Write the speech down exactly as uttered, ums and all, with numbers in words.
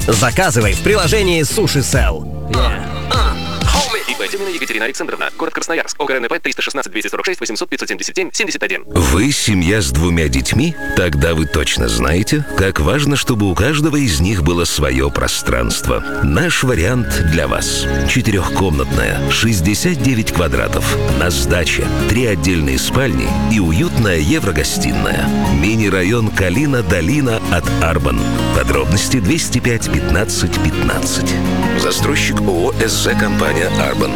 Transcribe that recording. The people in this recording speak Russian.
Заказывай в приложении Суши Сел. ип Тюмина Екатерина Александровна, город Красноярск, ОГРНП триста шестнадцать двести сорок шесть восемьсот пятьсот семьдесят семь семьдесят один. Вы семья с двумя детьми? Тогда вы точно знаете, как важно, чтобы у каждого из них было свое пространство. Наш вариант для вас. Четырехкомнатная, шестьдесят девять квадратов, на сдаче, три отдельные спальни и уютная еврогостиная. Мини-район Калина-Долина от Арбан. Подробности двести пять пятнадцать пятнадцать. Застройщик ООО СЗ компания Арбан.